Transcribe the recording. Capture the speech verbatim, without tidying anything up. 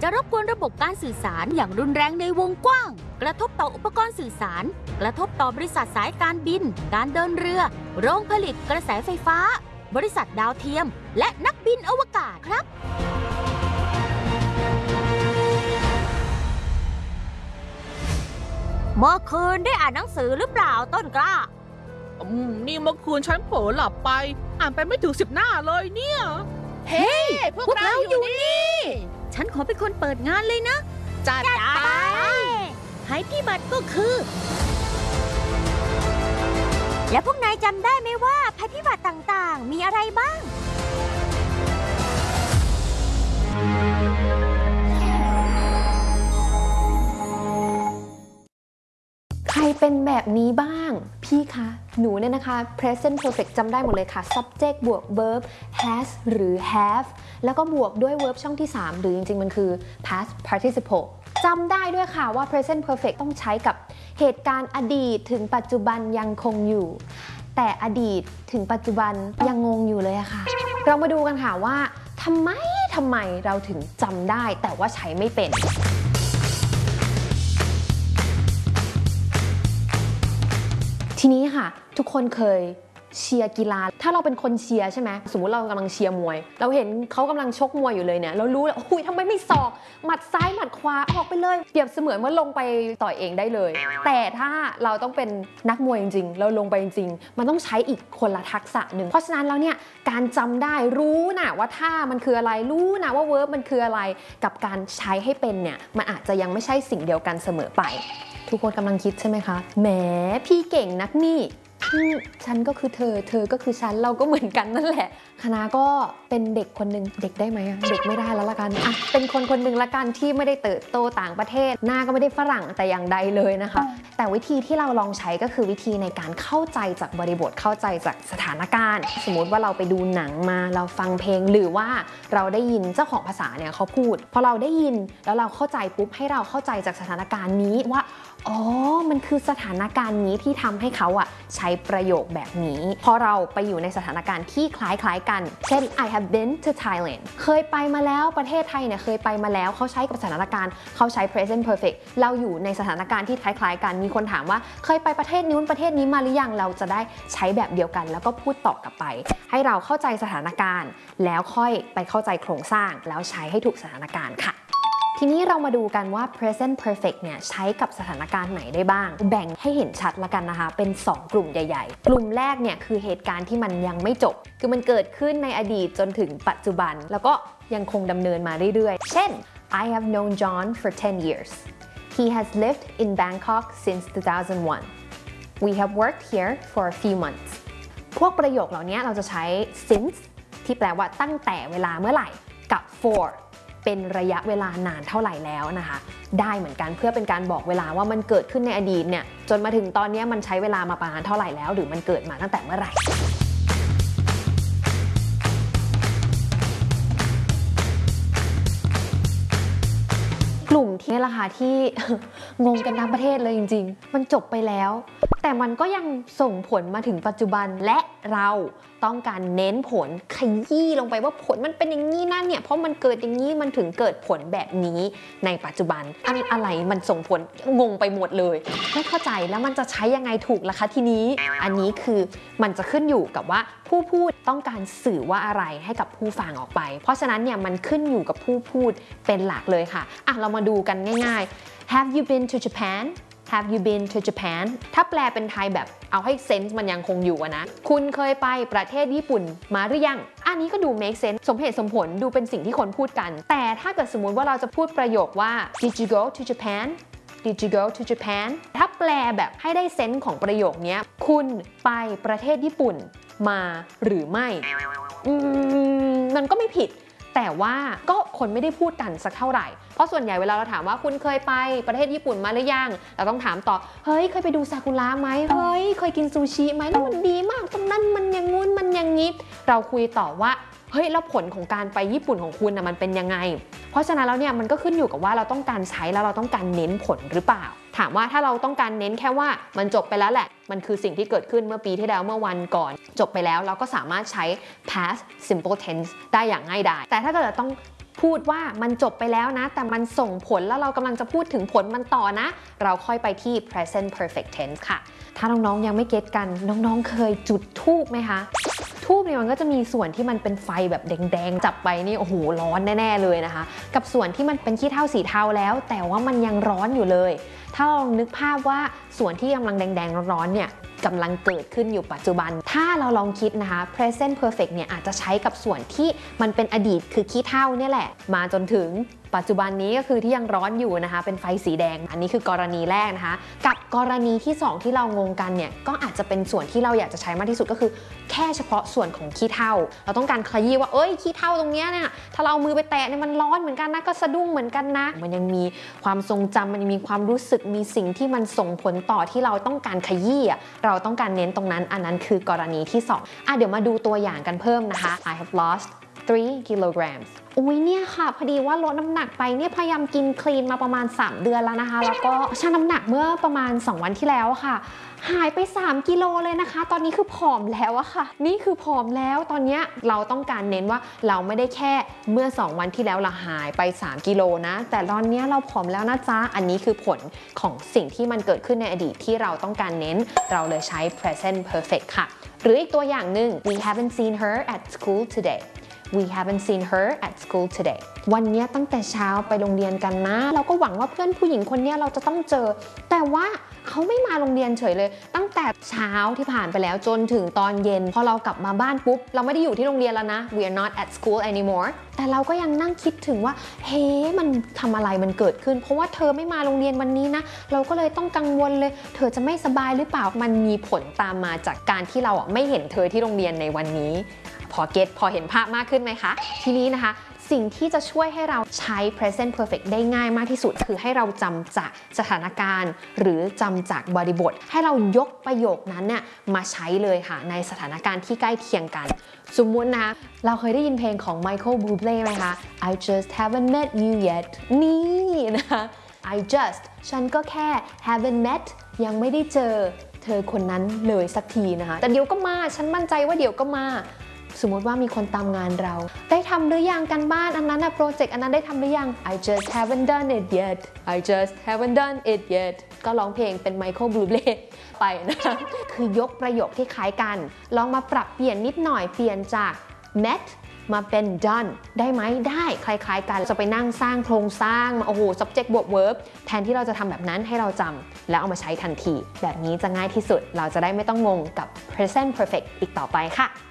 จะรบกวนระบบการสื่อสารอย่างรุนแรงในวงกว้างกระทบต่ออุปกรณ์สื่อสารกระทบต่อบริษัทสายการบินการเดินเรือโรงผลิตกระแสไฟฟ้าบริษัทดาวเทียมและนักบินอวกาศครับเมื่อคืนได้อ่านหนังสือหรือเปล่าต้นกล้าอืมนี่เมื่อคืนฉันเผลอหลับไปอ่านไปไม่ถึงสิบหน้าเลยเนี่ยเฮ้พวกเราอยู่นี่ฉันขอเป็นคนเปิดงานเลยนะจัดไปภัยพิบัติก็คือและพวกนายจำได้ไหมว่าภัยพิบัติต่างๆมีอะไรบ้างใครเป็นแบบนี้บ้างพี่คะหนูเนี่ยนะคะ present perfect จำได้หมดเลยค่ะ subject บวก verb has หรือ have แล้วก็บวกด้วย verb ช่องที่สามหรือจริงๆมันคือ past participle จำได้ด้วยค่ะว่า present perfect ต้องใช้กับเหตุการณ์อดีตถึงปัจจุบันยังคงอยู่แต่อดีตถึงปัจจุบันยังงงอยู่เลยอะค่ะเรามาดูกันค่ะว่าทำไมทำไมเราถึงจำได้แต่ว่าใช้ไม่เป็นทีนี้ค่ะทุกคนเคยเชียร์กีฬาถ้าเราเป็นคนเชียร์ใช่ไหมสมมุติเรากำลังเชียร์มวยเราเห็นเขากำลังชกมวยอยู่เลยเนี่ยเรารู้แล้วอุ้ยทำไมไม่ศอกหมัดซ้ายหมัดขวาออกไปเลยเปรียบเสมือนว่าลงไปต่อยเองได้เลยแต่ถ้าเราต้องเป็นนักมวยจริงๆเราลงไปจริงๆมันต้องใช้อีกคนละทักษะหนึ่งเพราะฉะนั้นแล้วเนี่ยการจำได้รู้นะว่าท่ามันคืออะไรรู้นะว่าเวิร์บมันคืออะไรกับการใช้ให้เป็นเนี่ยมันอาจจะยังไม่ใช่สิ่งเดียวกันเสมอไปทุกคนกำลังคิดใช่ไหมคะแหมพี่เก่งนักนี่ฉันก็คือเธอเธอก็คือฉันเราก็เหมือนกันนั่นแหละคณะก็เป็นเด็กคนหนึ่งเด็กได้ไหมเด็กไม่ได้แล้วละกันอ่ะเป็นคนคนหนึ่งละกันที่ไม่ได้เติบโตต่างประเทศหน้าก็ไม่ได้ฝรั่งแต่อย่างใดเลยนะคะแต่วิธีที่เราลองใช้ก็คือวิธีในการเข้าใจจากบริบทเข้าใจจากสถานการณ์สมมติว่าเราไปดูหนังมาเราฟังเพลงหรือว่าเราได้ยินเจ้าของภาษาเนี่ยเขาพูดพอเราได้ยินแล้วเราเข้าใจปุ๊บให้เราเข้าใจจากสถานการณ์นี้ว่าอ๋อมันคือสถานการณ์นี้ที่ทำให้เขาอ่ะใช้ประโยคแบบนี้พอเราไปอยู่ในสถานการณ์ที่คล้ายๆกันเช่น I have been to Thailand เคยไปมาแล้วประเทศไทยเนี่ยเคยไปมาแล้วเขาใช้กับสถานการณ์เขาใช้ present perfect เราอยู่ในสถานการณ์ที่คล้ายๆกันมีคนถามว่าเคยไปประเทศนู้นประเทศนี้มาหรือยังเราจะได้ใช้แบบเดียวกันแล้วก็พูดตอบกลับไปให้เราเข้าใจสถานการณ์แล้วค่อยไปเข้าใจโครงสร้างแล้วใช้ให้ถูกสถานการณ์ค่ะทีนี้เรามาดูกันว่า present perfect เนี่ยใช้กับสถานการณ์ไหนได้บ้างแบ่งให้เห็นชัดละกันนะคะเป็นสองกลุ่มใหญ่ๆกลุ่มแรกเนี่ยคือเหตุการณ์ที่มันยังไม่จบคือมันเกิดขึ้นในอดีตจนถึงปัจจุบันแล้วก็ยังคงดำเนินมาเรื่อยๆเช่น I have known John for ten years he has lived in Bangkok since two thousand one we have worked here for a few months พวกประโยคเหล่านี้เราจะใช้ since ที่แปลว่าตั้งแต่เวลาเมื่อไหร่กับ forเป็นระยะเวลานานเท่าไหร่แล้วนะคะได้เหมือนกันเพื่อเป็นการบอกเวลาว่ามันเกิดขึ้นในอดีตเนี่ยจนมาถึงตอนนี้มันใช้เวลามาประมาณเท่าไหร่แล้วหรือมันเกิดมาตั้งแต่เมื่อไหร่กลุ่มที่นี่แหละค่ะที่ งงกันทั้งประเทศเลยจริงๆมันจบไปแล้วแต่มันก็ยังส่งผลมาถึงปัจจุบันและเราต้องการเน้นผลขยี้ลงไปว่าผลมันเป็นอย่างนี้นั่นเนี่ยเพราะมันเกิดอย่างนี้มันถึงเกิดผลแบบนี้ในปัจจุบันอันอะไรมันส่งผลงงไปหมดเลยไม่เข้าใจแล้วมันจะใช้ยังไงถูกล่ะคะทีนี้อันนี้คือมันจะขึ้นอยู่กับว่าผู้พูดต้องการสื่อว่าอะไรให้กับผู้ฟังออกไปเพราะฉะนั้นเนี่ยมันขึ้นอยู่กับผู้พูดเป็นหลักเลยค่ะอ่ะเรามาดูกันง่ายๆ Have you been to Japan Have you been to Japan ถ้าแปลเป็นไทยแบบเอาให้เซนส์มันยังคงอยู่นะคุณเคยไปประเทศญี่ปุ่นมาหรือยังอันนี้ก็ดู make sense สมเหตุสมผลดูเป็นสิ่งที่คนพูดกันแต่ถ้าเกิดสมมุติว่าเราจะพูดประโยคว่า Did you go to Japan Did you go to Japan ถ้าแปลแบบให้ได้เซนส์ของประโยคนี้คุณไปประเทศญี่ปุ่นมาหรือไม่อืมมันก็ไม่ผิดแต่ว่าก็คนไม่ได้พูดกันสักเท่าไหร่เพราะส่วนใหญ่เวลาเราถามว่าคุณเคยไปประเทศญี่ปุ่นมาหรือยังเราต้องถามต่อเฮ้ยเคยไปดูซากุระไหมเฮ้ยเคยกินซูชิไหมแล้วมันดีมากตรงนั้นมันอย่างงู้นมันอย่างนี้เราคุยต่อว่าเฮ้ยแล้วผลของการไปญี่ปุ่นของคุณนะมันเป็นยังไงเพราะฉะนั้นแล้วเนี่ยมันก็ขึ้นอยู่กับว่าเราต้องการใช้แล้วเราต้องการเน้นผลหรือเปล่าถามว่าถ้าเราต้องการเน้นแค่ว่ามันจบไปแล้วแหละมันคือสิ่งที่เกิดขึ้นเมื่อปีที่แล้วเมื่อวันก่อนจบไปแล้วเราก็สามารถใช้ past simple tense ได้อย่างง่ายดายแต่ถ้าเกิดต้องพูดว่ามันจบไปแล้วนะแต่มันส่งผลแล้วเรากำลังจะพูดถึงผลมันต่อนะเราค่อยไปที่ present perfect tense ค่ะถ้าน้องๆยังไม่เก็ตกันน้องๆเคยจุดธูปไหมคะธูปเนี่ยมันก็จะมีส่วนที่มันเป็นไฟแบบแดงๆจับไปนี่โอ้โหร้อนแน่ๆเลยนะคะกับส่วนที่มันเป็นขี้เถ้าสีเทาแล้วแต่ว่ามันยังร้อนอยู่เลยถ้าเรานึกภาพว่าส่วนที่กำลังแดงๆร้อนๆเนี่ยกำลังเกิดขึ้นอยู่ปัจจุบันถ้าเราลองคิดนะคะ present perfect เนี่ยอาจจะใช้กับส่วนที่มันเป็นอดีตคือขี้เถ้าเนี่ยแหละมาจนถึงปัจจุบันนี้ก็คือที่ยังร้อนอยู่นะคะเป็นไฟสีแดงอันนี้คือกรณีแรกนะคะกับกรณีที่สองที่เรางงกันเนี่ยก็อาจจะเป็นส่วนที่เราอยากจะใช้มากที่สุดก็คือแค่เฉพาะส่วนของขี้เถ้าเราต้องการขยี้ว่าเอ้ยขี้เถ้าตรงเนี้ยเนี่ยถ้าเราเอามือไปแตะเนี่ยมันร้อนเหมือนกันนะก็สะดุ้งเหมือนกันนะมันยังมีความทรงจำมันยังมีความรู้สึกมีสิ่งที่มันส่งผลต่อที่เราต้องการขยี้เราต้องการเน้นตรงนั้นอันนั้นคือกรณีที่สองอ่ะเดี๋ยวมาดูตัวอย่างกันเพิ่มนะคะ I have lost three kilograms อุ้ยเนี่ยค่ะพอดีว่าลดน้ำหนักไปเนี่ยพยายามกินคลีนมาประมาณสามเดือนแล้วนะคะแล้วก็ชั่งน้ำหนักเมื่อประมาณสองวันที่แล้วค่ะหายไปสามกิโลเลยนะคะตอนนี้คือผอมแล้วอะค่ะนี่คือผอมแล้วตอนนี้เราต้องการเน้นว่าเราไม่ได้แค่เมื่อสองวันที่แล้วเราหายไปสามกิโลนะแต่ตอนนี้เราผอมแล้วนะจ๊ะอันนี้คือผลของสิ่งที่มันเกิดขึ้นในอดีตที่เราต้องการเน้นเราเลยใช้ present perfect ค่ะหรืออีกตัวอย่างหนึ่ง we haven't seen her at school today We haven't seen her at school today วันนี้ตั้งแต่เช้าไปโรงเรียนกันนะเราก็หวังว่าเพื่อนผู้หญิงคนนี้เราจะต้องเจอแต่ว่าเขาไม่มาโรงเรียนเฉยเลยตั้งแต่เช้าที่ผ่านไปแล้วจนถึงตอนเย็นพอเรากลับมาบ้านปุ๊บเราไม่ได้อยู่ที่โรงเรียนแล้วนะ We are not at school anymore แต่เราก็ยังนั่งคิดถึงว่าเฮ้มันทำอะไรมันเกิดขึ้นเพราะว่าเธอไม่มาโรงเรียนวันนี้นะเราก็เลยต้องกังวลเลยเธอจะไม่สบายหรือเปล่ามันมีผลตามมาจากการที่เราไม่เห็นเธอที่โรงเรียนในวันนี้พอเก็ตพอเห็นภาพมากขึ้นไหมคะทีนี้นะคะสิ่งที่จะช่วยให้เราใช้ present perfect ได้ง่ายมากที่สุดคือให้เราจำจากสถานการณ์หรือจำจากบริบทให้เรายกประโยคนั้นเนี่ยมาใช้เลยค่ะในสถานการณ์ที่ใกล้เคียงกันสมมุตินะเราเคยได้ยินเพลงของ Michael Bublé ไหมคะ I just haven't met you yet นี่นะคะ I just ฉันก็แค่ haven't met ยังไม่ได้เจอเธอคนนั้นเลยสักทีนะคะแต่เดี๋ยวก็มาฉันมั่นใจว่าเดี๋ยวก็มาสมมติว่ามีคนตามงานเราได้ทำหรือยังกันบ้านอันนั้นนะโปรเจกต์อันนั้นได้ทำหรือยัง I just haven't done it yet I just haven't done it yet ก็ร้องเพลงเป็น Michael Bublé ไปนะคะคือยกประโยคที่คล้ายกันลองมาปรับเปลี่ยนนิดหน่อยเปลี่ยนจาก met มาเป็น done ได้ไหมได้คล้ายๆกันจะไปนั่งสร้างโครงสร้างโอ้โห subject บวก verb แทนที่เราจะทำแบบนั้นให้เราจำแล้วเอามาใช้ทันทีแบบนี้จะง่ายที่สุดเราจะได้ไม่ต้องงงกับ present perfect อีกต่อไปค่ะ